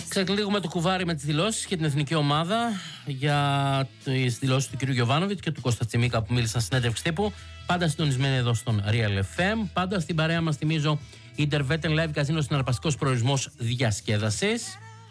Ξεκλείγουμε το κουβάρι με τις δηλώσεις και την εθνική ομάδα για τις δηλώσεις του κ. Γιοβάνοβιτς και του Κώστα Τσιμίκα που μίλησαν στην συνέντευξη τύπου. Πάντα συντονισμένοι εδώ στον Real FM. Πάντα στην παρέα μας, θυμίζω, Intervetten Live Casino, συναρπαστικός προορισμός διασκέδασης.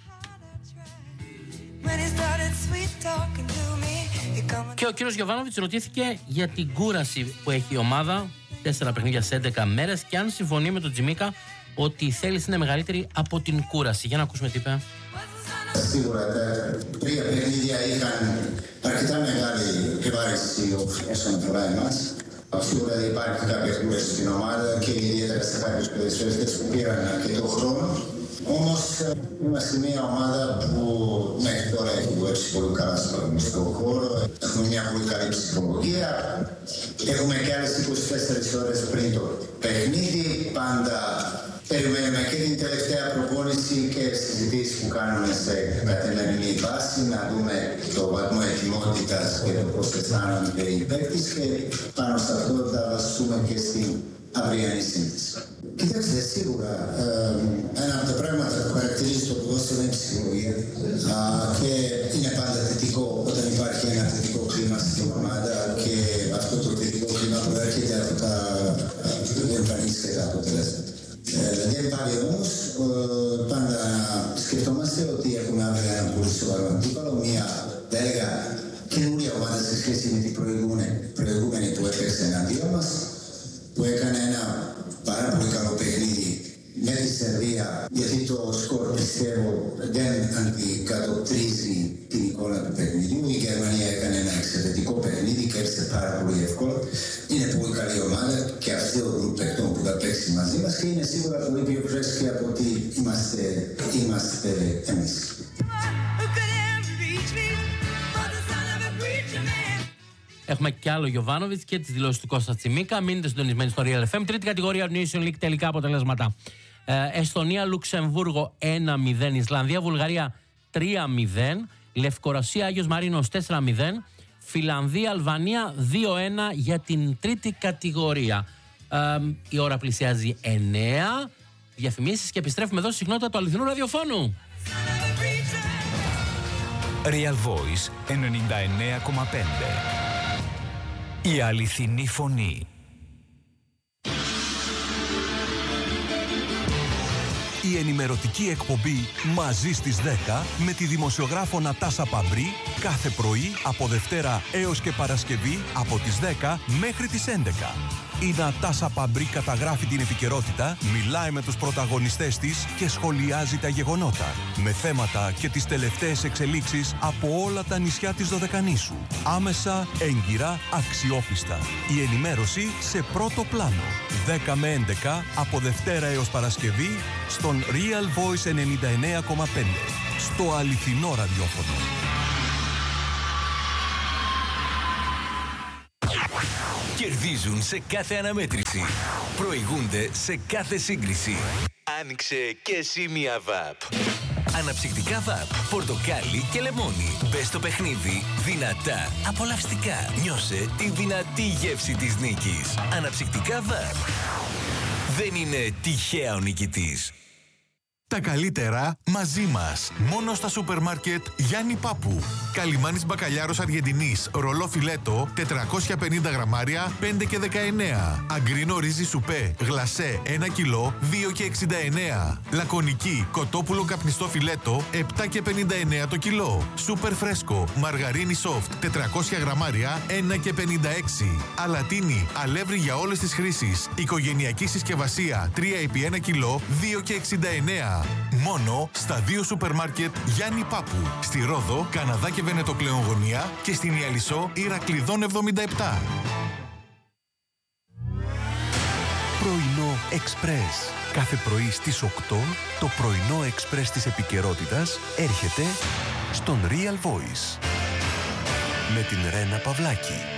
Και ο κύριος Γιοβάνοβιτς ρωτήθηκε για την κούραση που έχει η ομάδα, 4 παιχνίδια σε 11 μέρες, και αν συμφωνεί με τον Τσιμίκα ότι η θέληση είναι μεγαλύτερη από την κούραση. Για να ακούσουμε τι είπε. Σίγουρα τα τρία παιχνίδια είχαν αρκετά μεγάλη επιβάρυνση όσον αφορά εμάς. Σίγουρα υπάρχει κάποια κούραση στην ομάδα και ιδιαίτερα σε κάποιους ποδοσφαιριστές που πήραν αρκετό χρόνο. Όμως είμαστε μια ομάδα που μέχρι τώρα έχει δουλέψει πολύ καλά στον αγωνιστικό χώρο. Έχουμε μια πολύ καλή ψυχολογία. Έχουμε και άλλες 24 ώρες πριν το παιχνίδι. Πάντα περιμένουμε και την τελευταία προπόνηση και συζητήσεις που κάνουμε σε καθημερινή βάση, να δούμε το βαθμό ετοιμότητας και το πώς αισθάνονται οι παίκτες, και πάνω σε αυτό θα βασιστούμε και στην αυριανή σύνθεση. Κοιτάξτε, σίγουρα ένα από τα πράγματα που χαρακτηρίζει το ποδόσφαιρο είναι η ψυχολογία, και είναι πάντα θετικό όταν υπάρχει ένα θετικό κλίμα στην ομάδα, και αυτό το θετικό κλίμα προέρχεται από τα εμφανίσεις και τα αποτελέσματα. Δεν πάλι όμως, πάντα σκεφτόμαστε ότι έχουμε αύριο ένα πολύ σοβαρό αντίπαλο, μια έλεγα καινούργια ομάδα σε σχέση με την προηγούμενη που έπαιξε εναντίον μας, που έκανε ένα πάρα πολύ καλό παιχνίδι με τη Σερβία, γιατί το σκορ πιστεύω δεν αντικατοπτρίζει την εικόνα του παιχνιδιού. Η Γερμανία έκανε ένα εξαιρετικό παιχνίδι και έρθει πάρα πολύ εύκολα. Είναι πολύ καλή ομάδα και αυτό ο γκρουπ παιχτών που θα παίξει μαζί μας, και είναι σίγουρα πολύ πιο φρέσκη από ότι είμαστε εμείς. Έχουμε κι άλλο Γιοβάνοβιτς και τις δηλώσεις του Κώστα Τσιμίκα. Μείνετε συντονισμένοι στο Real FM. Τρίτη κατηγορία Nation League, τελικά αποτελέσματα. Εστονία, Λουξεμβούργο 1-0. Ισλανδία, Βουλγαρία 3-0. Λευκορωσία, Άγιος Μαρίνος 4-0. Φιλανδία, Αλβανία 2-1 για την τρίτη κατηγορία. Η ώρα πλησιάζει 9. Διαφημίσεις και επιστρέφουμε εδώ στη συχνότητα του αληθινού ραδιοφώνου. Real Voice 99,5. Η αληθινή φωνή. Η ενημερωτική εκπομπή Μαζί στις 10 με τη δημοσιογράφο Νατάσα Παμπρί κάθε πρωί από Δευτέρα έως και Παρασκευή από τις 10 μέχρι τις 11. Η Νατάσα Παμπρί καταγράφει την επικαιρότητα, μιλάει με τους πρωταγωνιστές της και σχολιάζει τα γεγονότα με θέματα και τις τελευταίες εξελίξεις από όλα τα νησιά της Δωδεκανήσου. Άμεσα, έγκυρα, αξιόπιστα. Η ενημέρωση σε πρώτο πλάνο. 10 με 11 από Δευτέρα έως Παρασκευή στον Real Voice 99,5. Στο αληθινό ραδιόφωνο. Κερδίζουν σε κάθε αναμέτρηση. Προηγούνται σε κάθε σύγκριση. Άνοιξε και εσύ μια ΒΑΠ. Αναψυκτικά ΒΑΠ, πορτοκάλι και λεμόνι. Μπες στο παιχνίδι δυνατά, απολαυστικά. Νιώσε τη δυνατή γεύση της νίκης. Αναψυκτικά ΒΑΠ. Δεν είναι τυχαία ο νικητής. Τα καλύτερα μαζί μας. Μόνο στα σούπερ μάρκετ Γιάννη Πάπου. Καλιμάνης μπακαλιάρος Αργεντινής, ρολό φιλέτο, 450 γραμμάρια, 5 και 19. Αγκρίνο ρύζι σουπέ, γλασέ, 1 κιλό, 2 και 69. Λακωνική, κοτόπουλο καπνιστό φιλέτο, 7 και 59 το κιλό. Σούπερ φρέσκο, μαργαρίνι soft, 400 γραμμάρια, 1 και 56. Αλατίνι, αλεύρι για όλες τις χρήσεις. Οικογενειακή συσκευασία, 3 επί 1 κιλό, 2 και 69. Μόνο στα 2 σούπερ μάρκετ Γιάννη Πάπου. Στη Ρόδο, Καναδά και Βενετοκλεονγωνία, και στην Ιαλισσό Ηρακλειδών 77. Πρωινό Εξπρές. Κάθε πρωί στις 8 το πρωινό Εξπρές της επικαιρότητας έρχεται στον Real Voice. Με την Ρένα Παυλάκη.